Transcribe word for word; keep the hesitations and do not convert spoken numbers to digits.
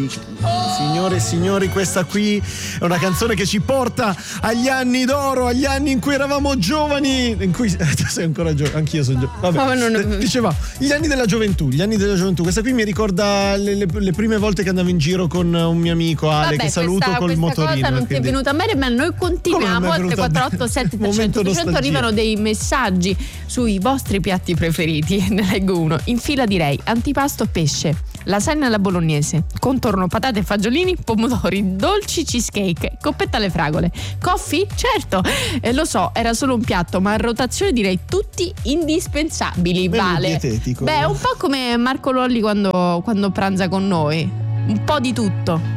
felice. Signore e signori, questa qui è una canzone che ci porta agli anni d'oro, agli anni in cui eravamo giovani, in cui sei ancora giovane, anch'io sono giovane. Vabbè, oh, non... diceva gli anni della gioventù, gli anni della gioventù. Questa qui mi ricorda le, le, le prime volte che andavo in giro con un mio amico Ale, Vabbè, che saluto questa, col questa motorino. Cosa non quindi... ti è venuta bene, ma noi continuiamo al tre quattro otto sette tre zero zero. Arrivano dei messaggi sui vostri piatti preferiti. Ne leggo uno. In fila direi antipasto pesce, lasagna alla bolognese, contorno patate e fagiolini, pomodori, dolci cheesecake, coppetta alle fragole. Coffee? Certo, eh, lo so, era solo un piatto, ma a rotazione direi tutti indispensabili. Beh, vale. Dietetico. Beh, un po' come Marco Lolli quando, quando pranza con noi. Un po' di tutto.